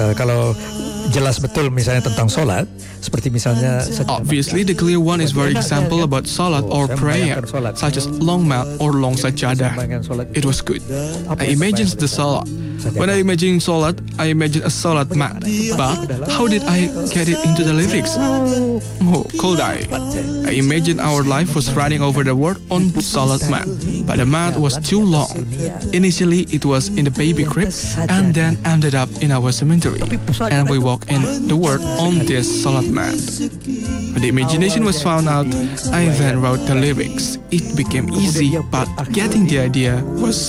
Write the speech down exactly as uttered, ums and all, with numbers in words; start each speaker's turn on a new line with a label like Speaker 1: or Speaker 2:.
Speaker 1: Uh, kalau jelas betul misalnya tentang solat, seperti misalnya
Speaker 2: Obviously, the clear one is very example about salat or prayer, such as long mat or long sajadah. It was good. I imagined the salat. When I imagine salat, I imagine a salat mat. But how did I get it into the lyrics? Oh, could I? I imagine our life was running over the word on salat mat, but the mat was too long. Initially, it was in the baby crib, and then ended up in our cemetery, and we walk in the word on this salat mat. When the imagination was found out, I then wrote the lyrics. It became easy, but getting the idea was